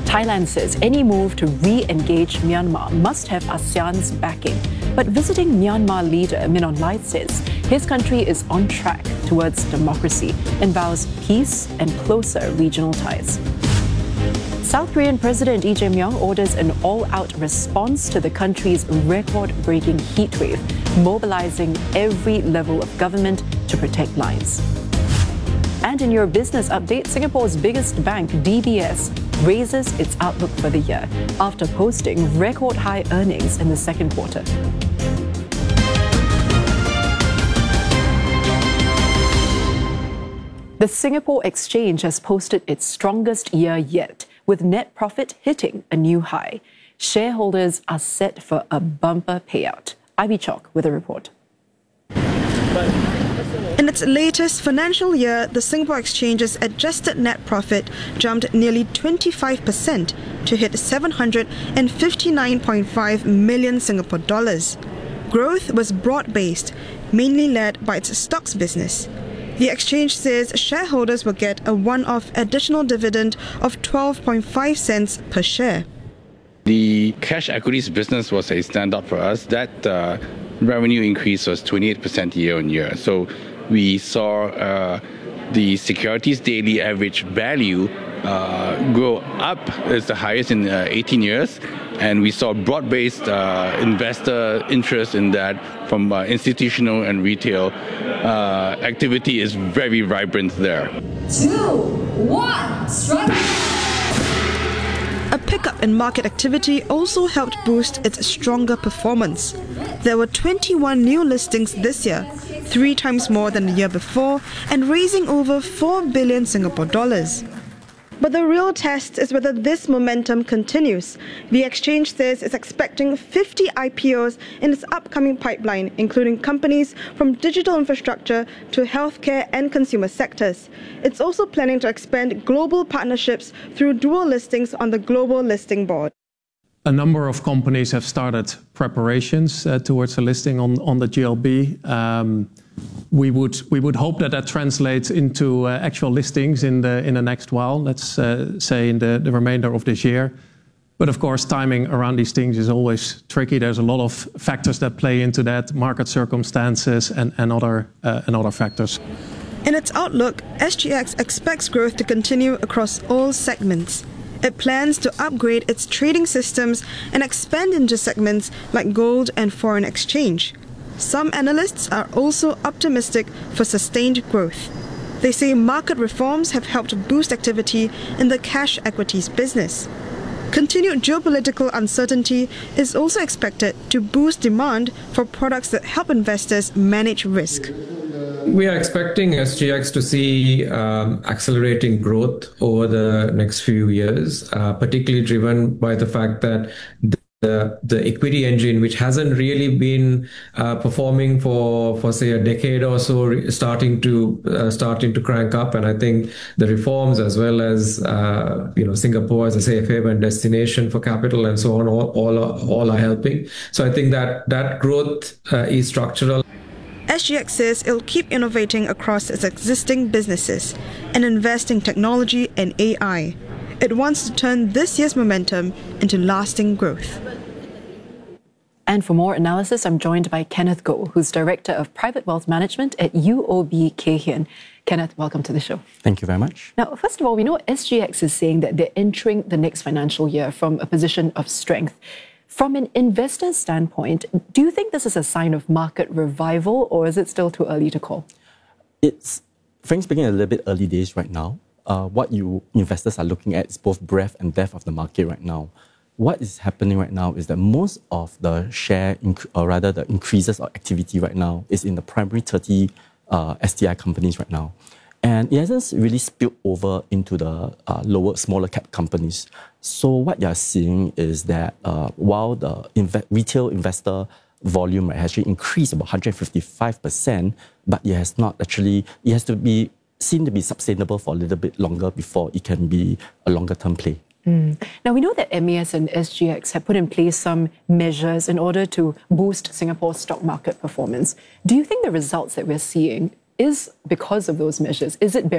Thailand says any move to re-engage Myanmar must have ASEAN's backing. But visiting Myanmar leader Min Aung Hlaing says his country is on track towards democracy and vows peace and closer regional ties. South Korean President Lee Jae-myung orders an all-out response to the country's record-breaking heatwave, mobilizing every level of government to protect lives. And in your business update, Singapore's biggest bank, DBS, raises its outlook for the year after posting record-high earnings in the second quarter. The Singapore Exchange has posted its strongest year yet, with net profit hitting a new high. Shareholders are set for a bumper payout. Ivy Chalk with a report. In its latest financial year, the Singapore Exchange's adjusted net profit jumped nearly 25% to hit 759.5 million Singapore dollars. Growth was broad-based, mainly led by its stocks business. The exchange says shareholders will get a one-off additional dividend of 12.5 cents per share. The cash equities business was a standout for us. That revenue increase was 28% year on year. So we saw the securities daily average value grow up. It's the highest in 18 years. And we saw broad-based investor interest in that from institutional and retail. Activity is very vibrant there. 2, 1, strike! A pickup in market activity also helped boost its stronger performance. There were 21 new listings this year, 3 times more than the year before, and raising over 4 billion Singapore dollars. But the real test is whether this momentum continues. The exchange says it's expecting 50 IPOs in its upcoming pipeline, including companies from digital infrastructure to healthcare and consumer sectors. It's also planning to expand global partnerships through dual listings on the Global Listing Board. A number of companies have started preparations towards a listing on the GLB. We would hope that translates into actual listings in the next while, let's say in the remainder of this year. But of course, timing around these things is always tricky. There's a lot of factors that play into that, market circumstances and other factors. In its outlook, SGX expects growth to continue across all segments. It plans to upgrade its trading systems and expand into segments like gold and foreign exchange. Some analysts are also optimistic for sustained growth. They say market reforms have helped boost activity in the cash equities business. Continued geopolitical uncertainty is also expected to boost demand for products that help investors manage risk. We are expecting SGX to see accelerating growth over the next few years, particularly driven by the fact that the equity engine, which hasn't really been performing for say a decade or so, starting to crank up, and I think the reforms as well as Singapore as a safe haven destination for capital and so on, all are helping. So I think that growth is structural. SGX says it'll keep innovating across its existing businesses and invest in technology and AI. It wants to turn this year's momentum into lasting growth. And for more analysis, I'm joined by Kenneth Goh, who's Director of Private Wealth Management at UOB Kay Hian. Kenneth, welcome to the show. Thank you very much. Now, first of all, we know SGX is saying that they're entering the next financial year from a position of strength. From an investor's standpoint, do you think this is a sign of market revival, or is it still too early to call? It's, frankly speaking, a little bit early days right now. What investors are looking at is both breadth and depth of the market right now. What is happening right now is that most of the the increases of activity right now is in the primary 30 STI companies right now. And it hasn't really spilled over into the smaller cap companies. So what you're seeing is that while the retail investor volume has actually increased about 155%, but it has to be seen to be sustainable for a little bit longer before it can be a longer term play. Now, we know that MAS and SGX have put in place some measures in order to boost Singapore's stock market performance. Do you think the results that we're seeing is because of those measures? Is it